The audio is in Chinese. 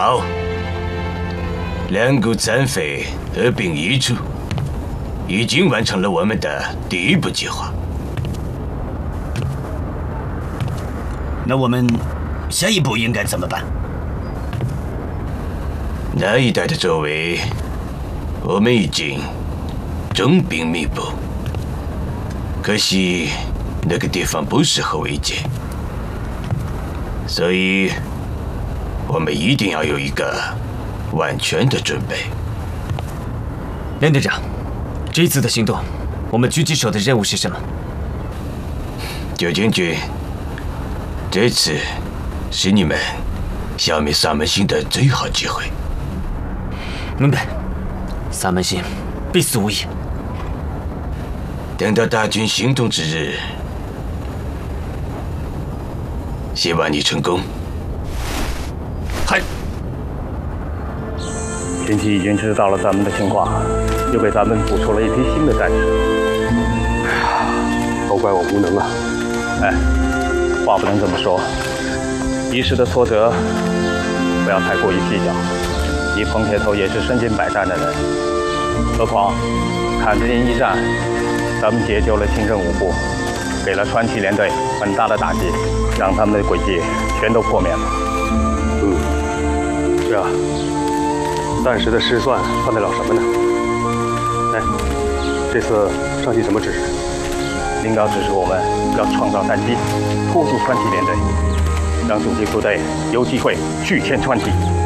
好，两股残匪合并一处，已经完成了我们的第一步计划。 那我们下一步应该怎么办？ 那一带的周围，我们已经重兵密布，可惜那个地方不适合围歼，所以我们一定要有一个完全的准备。 连队长，这次的行动，我们狙击手的任务是什么？ 九将军，这次是你们消灭萨门星的最好机会。 明白，萨门星必死无疑。 等到大军行动之日，希望你成功。 嗨， 前期已经知道了咱们的情况，又给咱们补出了一批新的战士。 哎呀，都怪我无能啊！ 哎，话不能这么说，一时的挫折不要太过于计较。你彭铁头也是身经百战的人，何况坎子营一战，咱们解救了清政五部，给了川崎联队很大的打击，让他们的诡计全都破灭了。 是啊，暂时的失算算得了什么呢？哎，这次上级什么指示？ 领导指示我们要创造战机，拖住川崎联队，让主力部队有机会拒歼川崎。